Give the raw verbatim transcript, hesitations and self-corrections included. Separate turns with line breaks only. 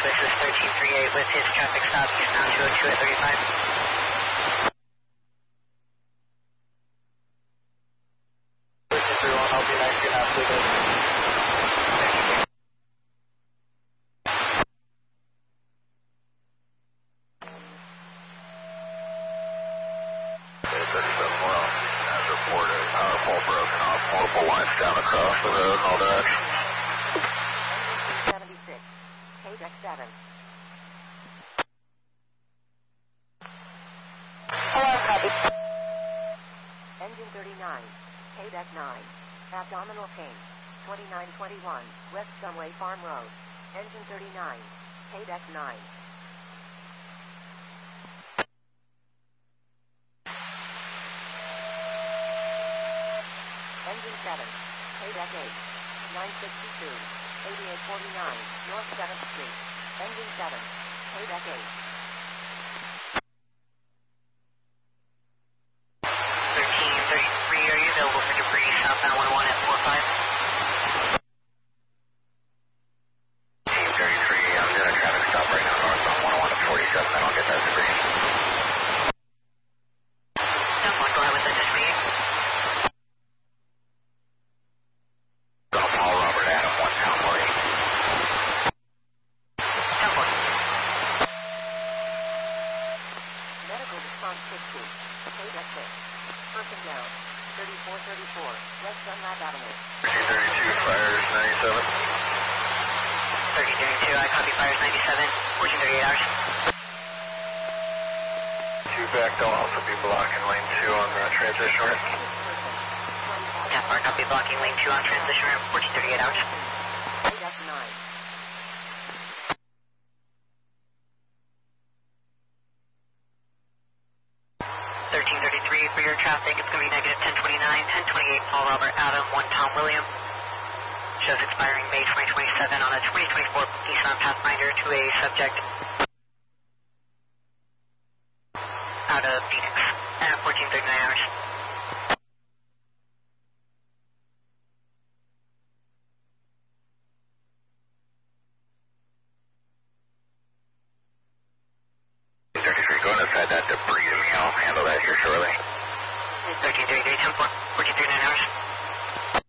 this is thirteen thirty-eight with his traffic stop, he's now two oh two at thirty-five.
thirteen thirty-one, I'll be nice to have with it.
thirty-seven well, as reported, power pole broken off, multiple lines down across the road in all directions.
seventy-six, K deck seven.
Hello, copy.
Engine thirty-nine, K deck nine, abdominal pain, twenty-nine twenty-one, West Sunway Farm Road. Engine thirty-nine, K deck nine. Engine seven, K deck eight, nine sixty-two, eighty-eight forty-nine, North seventh Street. Engine seven, K deck eight.
thirteen thirty-three, are you available for debris southbound one oh one at four five?
thirteen thirty-three, I'm doing a traffic stop right now north on one oh one at forty-seven, then I'll get that debris.
ten four, go ahead with the debris.
Gonna Paul Robert Adam, one Town William.
ten four.
Medical response sixty, K deck six. Person down, thirty-four thirty-four, West Dunlap Avenue.
thirteen thirty-two, fires ninety-seven.
thirteen thirty-two, I copy fires ninety-seven, fourteen thirty-eight hours.
Two back, they'll also be blocking lane two on the transition ramp.
ten four, copy blocking lane two on transition ramp, fourteen thirty-eight hours.
K deck nine.
thirteen thirty-three for your traffic, it's going to be negative ten twenty-nine, ten twenty-eight Paul Robert Adam, one Tom William. Shows expiring May twenty twenty-seven on a twenty twenty-four Nissan Pathfinder to a subject out of Phoenix at fourteen thirty-nine hours.
thirty-three, go inside that debris to me, I'll handle that here shortly.
thirteen thirty-three, ten four.